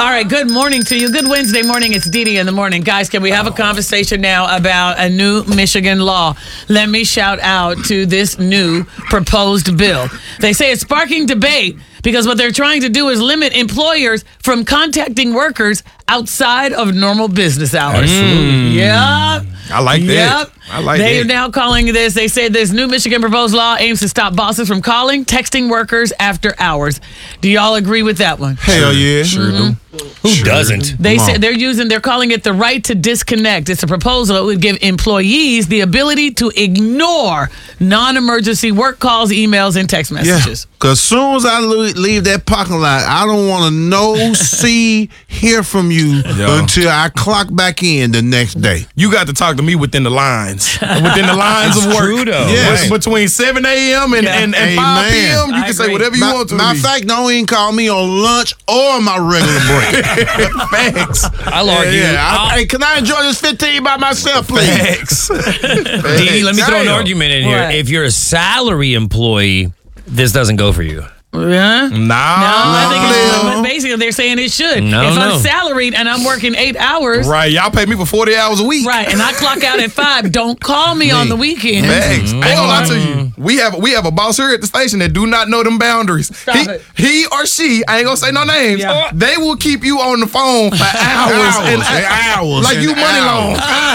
All right, good morning to you. Good Wednesday morning. It's Dee Dee in the morning. Guys, can we have a conversation now about a new Michigan law? Let me shout out to this new proposed bill. They say it's sparking debate because what they're trying to do is limit employers from contacting workers outside of normal business hours. Yep. I like that. Yep. I like They that. are now calling this, they say this new Michigan proposed law aims to stop bosses from calling, texting workers after hours. Do y'all agree with that one? Hell yeah. Sure do. Who doesn't? They said they're calling it the right to disconnect. It's a proposal that would give employees the ability to ignore non-emergency work calls, emails, and text messages. Because as soon as I leave that parking lot, I don't want to know, see, hear from you until I clock back in the next day. You got to talk to me within the lines. Within the lines of work. True, though. Yes. Between 7 a.m. and 5 p.m., you I can say agree. whatever you want to Matter me. of fact, don't even call me on lunch or my regular break. Facts. I'll argue. Hey, can I enjoy this 15 by myself, please? Facts. Dee, let me throw an argument in here. What? If you're a salary employee, this doesn't go for you. Yeah? Nah. I think but basically they're saying it should. No, if no. I'm salaried and I'm working 8 hours, Right. Y'all pay me for 40 hours a week. right, and I clock out at 5, don't call me on the weekend. Facts. I ain't gonna lie to you. We have a boss here at the station that do not know them boundaries. It. He or she, I ain't gonna say no names. Yeah. They will keep you on the phone for hours and hours like and you money long.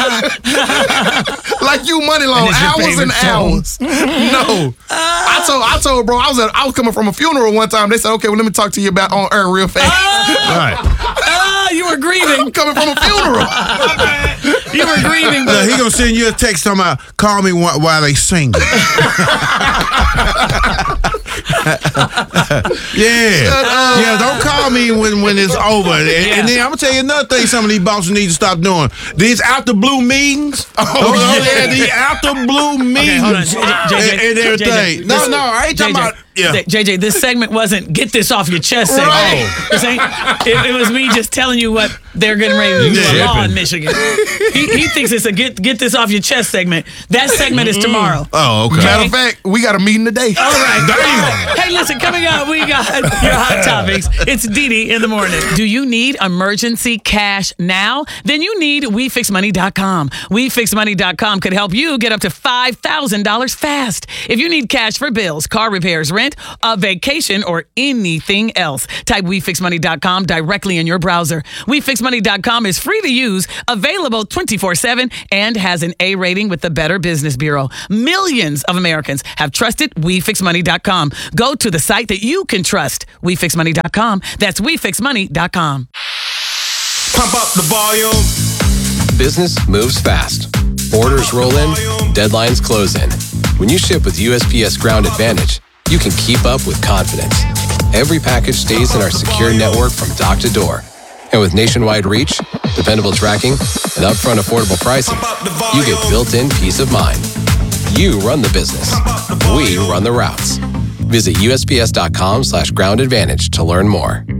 Like you money long. And it's your Hours and favorite hours. No. I told bro, I was coming from a funeral one time. They said, okay, well let me talk to you about on air real fast. Right. You were grieving. I'm coming from a funeral. You were grieving, Look, but he gonna send you a text talking about, call me while they singing. Yeah, don't call me when it's over. And then I'm gonna tell you another thing. Some of these bosses need to stop doing these out the blue meetings. These out the blue meetings hold on. JJ, and everything. JJ, No, listen, I ain't talking JJ, about. Yeah. JJ, this segment wasn't get this off your chest segment. Right. This ain't- it was me just telling you what they're getting ready to do a law in Michigan. He thinks it's a get this off your chest segment. That segment is tomorrow. Oh, okay. Matter of fact, we got a meeting today. All right. Damn. Hey, listen, coming up, we got your hot topics. It's Dee Dee in the morning. Do you need emergency cash now? Then you need WeFixMoney.com. WeFixMoney.com could help you get up to $5,000 fast. If you need cash for bills, car repairs, rent, a vacation, or anything else, type WeFixMoney.com directly in your browser. WeFixMoney.com is free to use, available 24/7, and has an A rating with the Better Business Bureau. Millions of Americans have trusted WeFixMoney.com. Go to the site that you can trust. WeFixMoney.com. That's WeFixMoney.com. Pump up the volume. Business moves fast. Orders roll in, deadlines close in. When you ship with USPS Ground Advantage, you can keep up with confidence. Every package stays in our secure network from dock to door. And with nationwide reach, dependable tracking, and upfront affordable pricing, you get built-in peace of mind. You run the business. We run the routes. Visit USPS.com/groundadvantage to learn more.